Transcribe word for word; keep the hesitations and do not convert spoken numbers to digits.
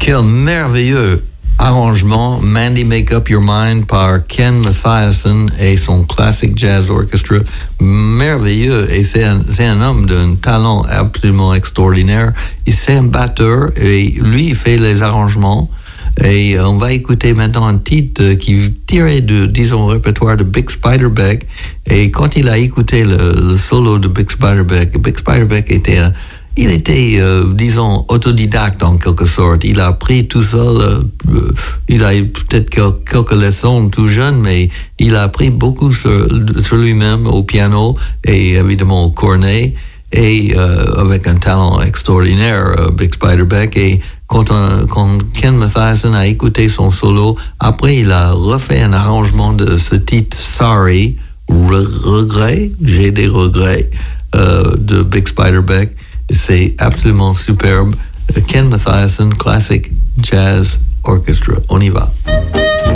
Quel merveilleux arrangement, Mandy Make Up Your Mind par Ken Mathiasson et son Classic Jazz Orchestra. Merveilleux, et c'est un, c'est un homme d'un talent absolument extraordinaire. Il c'est un batteur et lui il fait les arrangements. Et on va écouter maintenant un titre qui tirait de, disons, répertoire de Bix Beiderbecke. Et quand il a écouté le, le solo de Bix Beiderbecke, Bix Beiderbecke était un Il était, euh, disons, autodidacte en quelque sorte. Il a appris tout seul. Euh, il a eu peut-être quelques leçons tout jeune, mais il a appris beaucoup sur, sur lui-même au piano et évidemment au cornet, et euh, avec un talent extraordinaire, euh, Bix Beiderbecke. Et quand, on, quand Ken Mathiasson a écouté son solo, après il a refait un arrangement de ce titre Sorry, regret, j'ai des regrets, euh, de Bix Beiderbecke. C'est absolument superbe. Ken Mathiasson, Classic Jazz Orchestra. On y va.